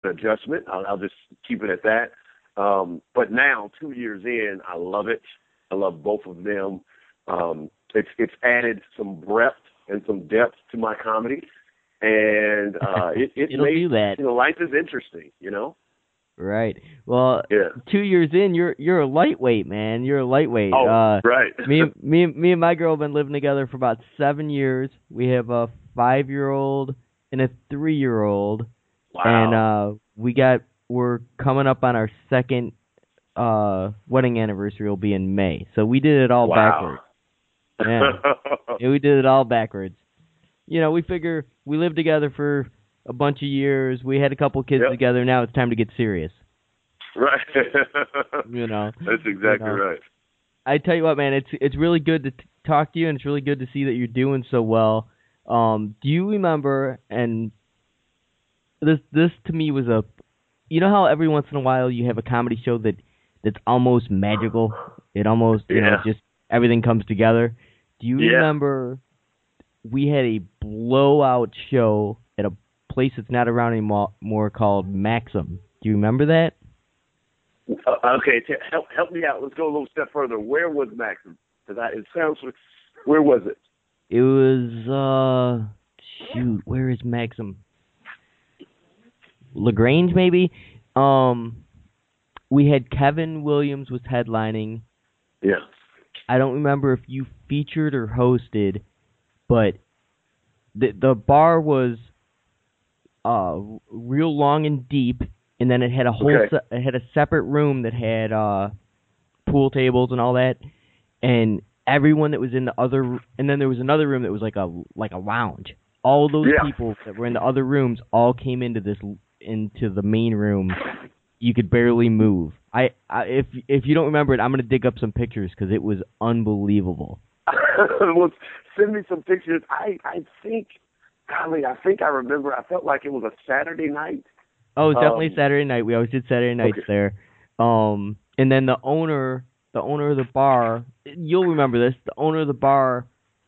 adjustment. I'll just keep it at that. But now, 2 years in, I love it. I love both of them. It's added some breadth and some depth to my comedy, and it It'll made do that. Life is interesting. Right. Well, Yeah. 2 years in, you're a lightweight, man. You're a lightweight. Oh, right. me and my girl have been living together for about 7 years. We have a 5-year-old and a 3-year-old. Wow. And we're coming up on our second wedding anniversary. Will be in May. So we did it all backwards. Yeah. Yeah, we did it all backwards. We figure we lived together for a bunch of years. We had a couple kids together. Now it's time to get serious. Right. That's exactly right. I tell you what, man, it's really good to talk to you, and it's really good to see that you're doing so well. Do you remember? And this to me was how every once in a while you have a comedy show that's almost magical. It almost just everything comes together. Do you remember? We had a blowout show at a place that's not around anymore called Maxim. Do you remember that? Okay, help me out. Let's go a little step further. Where was Maxim? Where was it? It was, where is Maxim? LaGrange, maybe? We had Kevin Williams was headlining. Yeah. I don't remember if you featured or hosted, but the bar was real long and deep, and then it had it had a separate room that had pool tables and all that, and everyone that was in the other, and then there was another room that was like a lounge. All those people that were in the other rooms all came into the main room. You could barely move. If you don't remember it, I'm gonna dig up some pictures because it was unbelievable. Well, send me some pictures. I think I remember. I felt like it was a Saturday night. Oh, it was definitely Saturday night. We always did Saturday nights there. And then the owner of the bar, you'll remember this. The owner of the bar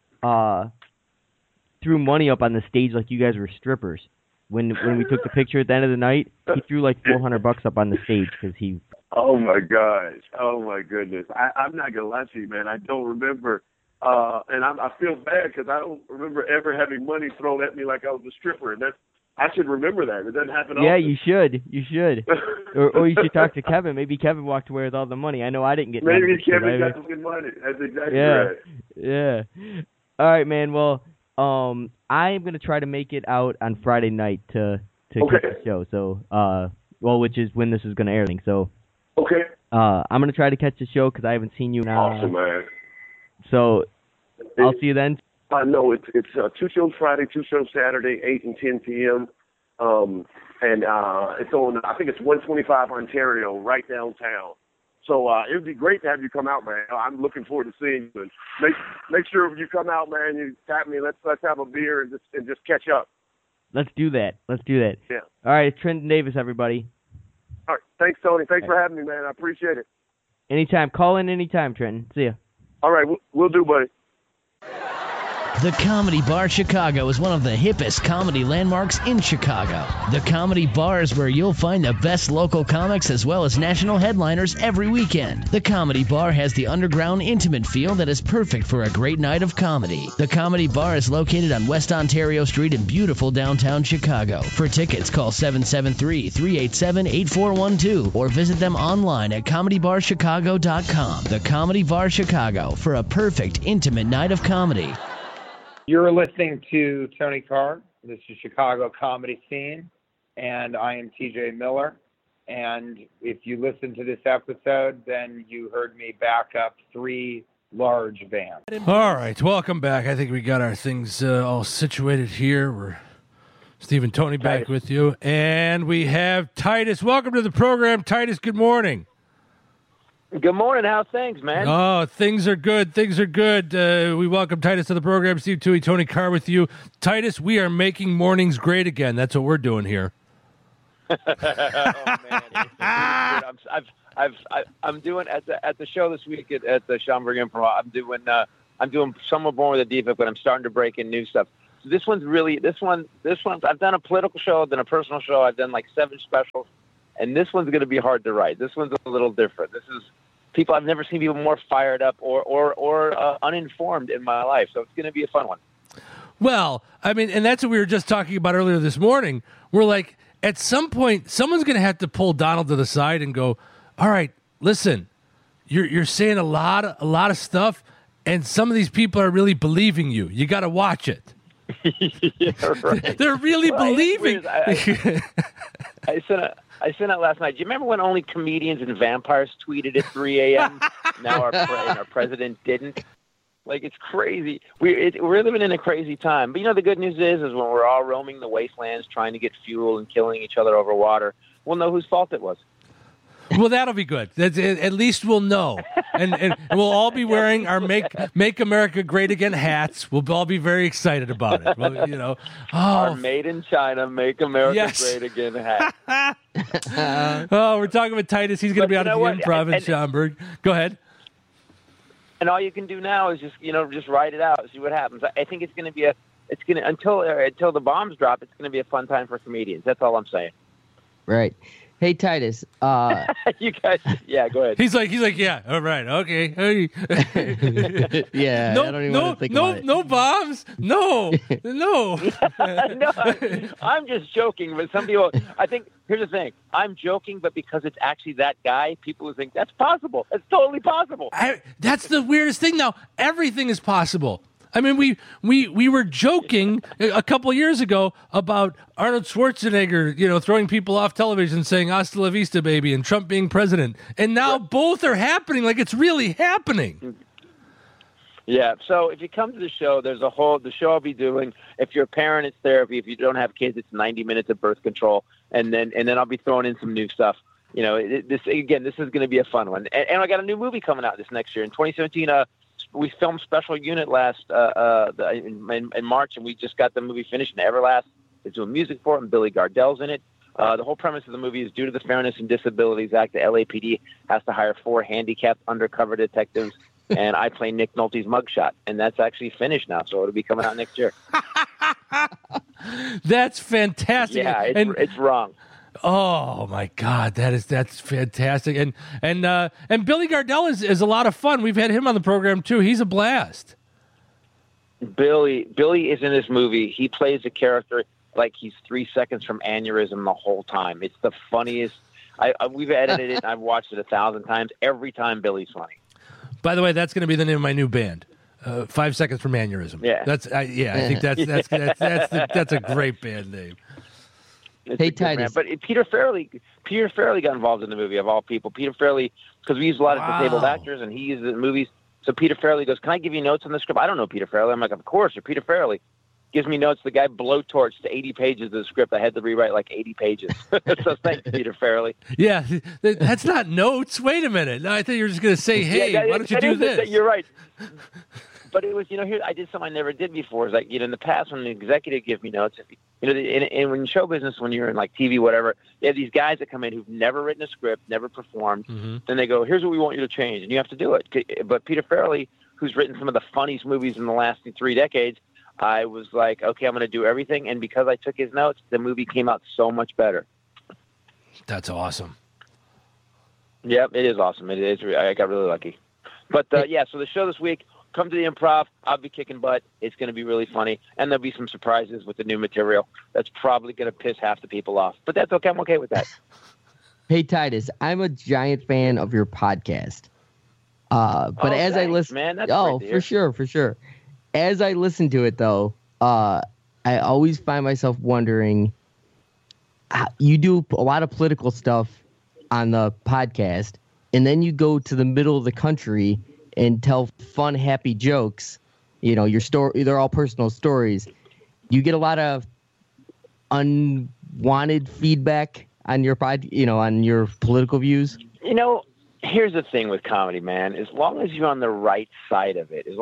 threw money up on the stage like you guys were strippers. When we took the picture at the end of the night, he threw like $400 up on the stage because he. Oh my gosh! Oh my goodness! I'm not gonna lie to you, man. I don't remember, and I feel bad because I don't remember ever having money thrown at me like I was a stripper, and I should remember that. It doesn't happen often. Yeah, you should. or you should talk to Kevin. Maybe Kevin walked away with all the money. I know I didn't get. Maybe Kevin got some good money. That's exactly right. Yeah. All right, man. Well, I am gonna try to make it out on Friday night to catch the show. So, which is when this is gonna air. So. Okay. I'm gonna try to catch the show because I haven't seen you now. Awesome, man. So, I'll see you then. No, it's 2 shows Friday, 2 shows Saturday, 8 and 10 p.m. And it's on. I think it's 125 Ontario, right downtown. So it would be great to have you come out, man. I'm looking forward to seeing you. And make sure when you come out, man, you tap me. Let's have a beer and just catch up. Let's do that. Yeah. All right, it's Trenton Davis, everybody. All right. Thanks, Tony. Thanks for having me, man. I appreciate it. Anytime. Call in anytime, Trenton. See ya. All right. We'll do, buddy. The Comedy Bar Chicago is one of the hippest comedy landmarks in Chicago. The Comedy Bar is where you'll find the best local comics as well as national headliners every weekend. The Comedy Bar has the underground, intimate feel that is perfect for a great night of comedy. The Comedy Bar is located on West Ontario Street in beautiful downtown Chicago. For tickets, call 773-387-8412 or visit them online at comedybarchicago.com. The Comedy Bar Chicago for a perfect, intimate night of comedy. You're listening to Tony Carr. This is Chicago Comedy Scene, and I am TJ Miller. And if you listen to this episode, then you heard me back up 3 large bands. All right, welcome back. I think we got our things all situated here. We're Steve and Tony back with you, and we have Titus. Welcome to the program, Titus. Good morning. Good morning. How's things, man? Oh, things are good. We welcome Titus to the program. Steve Toohey, Tony Carr with you. Titus, we are making mornings great again. That's what we're doing here. Oh man, I'm doing at the show this week at the Schaumburg Improv. I'm doing Some Are Born with a Defect, but I'm starting to break in new stuff. So this one's I've done a political show, I've done a personal show, I've done like 7 specials, and this one's going to be hard to write. This one's a little different. This is people, I've never seen people more fired up or uninformed in my life. So it's going to be a fun one. Well, I mean, and that's what we were just talking about earlier this morning. We're like, at some point, someone's going to have to pull Donald to the side and go, all right, listen, you're saying a lot of stuff, and some of these people are really believing you. You got to watch it. Yeah, right. They're really believing. I sent out last night. Do you remember when only comedians and vampires tweeted at 3 a.m.? Now our president didn't. Like, it's crazy. We're living in a crazy time. But, you know, the good news is when we're all roaming the wastelands trying to get fuel and killing each other over water, we'll know whose fault it was. Well, that'll be good. At least we'll know. And we'll all be wearing our Make America Great Again hats. We'll all be very excited about it. Well, you know, our Made in China, Make America Great Again hat. We're talking with Titus. He's going to be out at the Improv in Schaumburg. Go ahead. And all you can do now is just write it out, see what happens. I think it's going to be until the bombs drop, it's going to be a fun time for comedians. That's all I'm saying. Right. Hey, Titus. You guys, yeah, go ahead. He's like, yeah, all right, okay. Hey. Yeah, no, I don't even want to think about it. No bombs. No. No, I'm just joking. But some people, I think, here's the thing. I'm joking, but because it's actually that guy, people will think that's possible. It's totally possible. That's the weirdest thing now. Everything is possible. I mean, we were joking a couple of years ago about Arnold Schwarzenegger, throwing people off television saying "Hasta la vista, baby," and Trump being president, and now both are happening. Like, it's really happening. Yeah. So if you come to the show, the show I'll be doing. If you're a parent, it's therapy. If you don't have kids, it's 90 minutes of birth control, and then I'll be throwing in some new stuff. This is going to be a fun one. And I got a new movie coming out this next year in 2017. We filmed Special Unit in March, and we just got the movie finished. And Everlast is doing music for it, and Billy Gardell's in it. The whole premise of the movie is due to the Fairness and Disabilities Act, the LAPD has to hire 4 handicapped undercover detectives, and I play Nick Nolte's mugshot, and that's actually finished now, so it'll be coming out next year. That's fantastic. Yeah, it's wrong. Oh my God, that's fantastic, and Billy Gardell is a lot of fun. We've had him on the program too. He's a blast. Billy is in this movie. He plays a character like he's 3 seconds from aneurysm the whole time. It's the funniest. We've edited it. And I've watched it 1,000 times. Every time, Billy's funny. By the way, that's going to be the name of my new band. 5 seconds from aneurysm. Yeah, I think that's a great band name. Hey, Titus. But Peter Farrelly got involved in the movie, of all people. Peter Farrelly, because we use a lot of disabled actors, and he uses it in movies. So Peter Farrelly goes, "Can I give you notes on the script?" I don't know Peter Farrelly. I'm like, "Of course, you're Peter Farrelly." Gives me notes. The guy blowtorched 80 pages of the script. I had to rewrite like 80 pages. So thanks, Peter Farrelly. Yeah, that's not notes. Wait a minute. No, I thought you were just going to say, "Hey, why don't you do this?" You're right. But it was, here I did something I never did before. It's like, in the past when an executive gives me notes, in show business, when you're in like TV, whatever, they have these guys that come in who've never written a script, never performed. Mm-hmm. Then they go, "Here's what we want you to change," and you have to do it. But Peter Farrelly, who's written some of the funniest movies in the last 3 decades, I was like, okay, I'm going to do everything. And because I took his notes, the movie came out so much better. That's awesome. Yep, it is awesome. It is. I got really lucky. But so the show this week. Come to the Improv. I'll be kicking butt. It's going to be really funny. And there'll be some surprises with the new material. That's probably going to piss half the people off. But that's okay. I'm okay with that. Hey, Titus, I'm a giant fan of your podcast. But as I listen... man. That's for sure. As I listen to it, though, I always find myself wondering, you do a lot of political stuff on the podcast, and then you go to the middle of the country and tell fun, happy jokes. Your story, they're all personal stories. You get a lot of unwanted feedback on your on your political views. Here's the thing with comedy, man. As long as you're on the right side of it,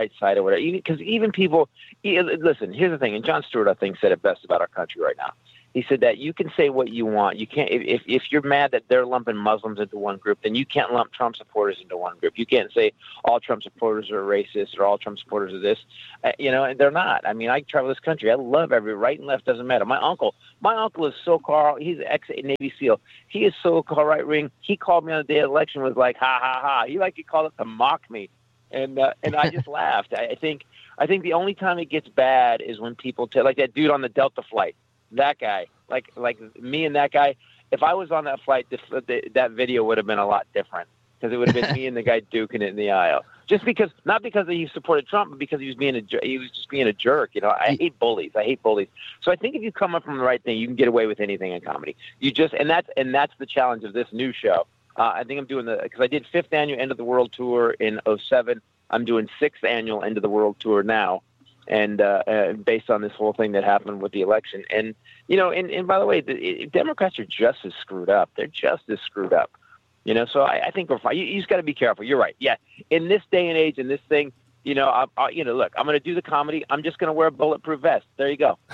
because even people, listen, here's the thing, and Jon Stewart, I think, said it best about our country right now. He said that you can say what you want. You can't if you're mad that they're lumping Muslims into one group, then you can't lump Trump supporters into one group. You can't say all Trump supporters are racist or all Trump supporters are this. And they're not. I mean, I travel this country. I love right and left doesn't matter. My uncle is so he's an ex-Navy SEAL. He is so right wing. He called me on the day of the election, was like, ha ha ha. He called it to mock me, and I just laughed. I think the only time it gets bad is when people like that dude on the Delta flight. That guy, like me and that guy, if I was on that flight, that video would have been a lot different because it would have been me and the guy duking it in the aisle. Not because he supported Trump, but because he was just being a jerk. I hate bullies. So I think if you come up from the right thing, you can get away with anything in comedy. And that's the challenge of this new show. I think I'm doing because I did 5th annual End of the World tour in 2007. I'm doing 6th annual End of the World tour now. And based on this whole thing that happened with the election. And by the way, the Democrats are just as screwed up. They're just as screwed up. So I think we're fine. You just got to be careful. You're right. Yeah. In this day and age, in this thing, look, I'm going to do the comedy. I'm just going to wear a bulletproof vest. There you go.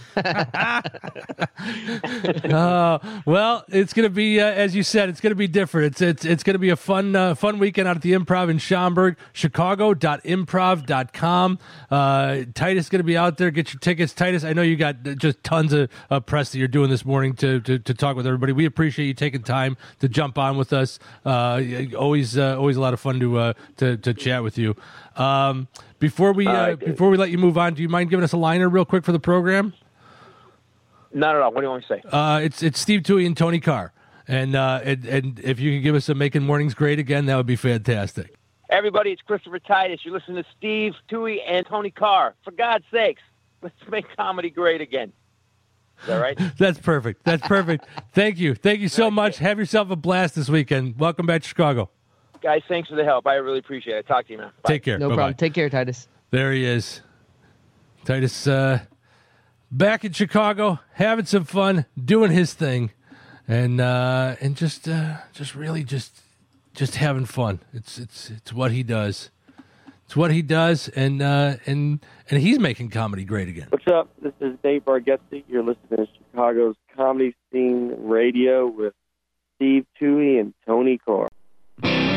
Well, it's going to be, as you said, it's going to be different. It's going to be a fun weekend out at the Improv in Schaumburg, chicago.improv.com. Titus is going to be out there. Get your tickets. Titus, I know you got just tons of press that you're doing this morning to talk with everybody. We appreciate you taking time to jump on with us. Always a lot of fun to chat with you. Before we let you move on, do you mind giving us a liner real quick for the program? Not at all. What do you want me to say? It's Steve Toohey and Tony Carr, and if you could give us a Making Mornings Great Again, that would be fantastic. Everybody, it's Christopher Titus. You're listening to Steve Toohey and Tony Carr. For God's sakes, let's make comedy great again. Is that right? That's perfect. Thank you so much. Have yourself a blast this weekend. Welcome back to Chicago. Guys, thanks for the help. I really appreciate it. Talk to you, man. Bye. Take care. No Bye-bye. problem. Take care, Titus. There he is. Titus back in Chicago, having some fun, doing his thing, and just really having fun. It's what he does. It's what he does, and he's making comedy great again. What's up? This is Dave Bargatze. You're listening to Chicago's Comedy Scene Radio with Steve Toohey and Tony Carr.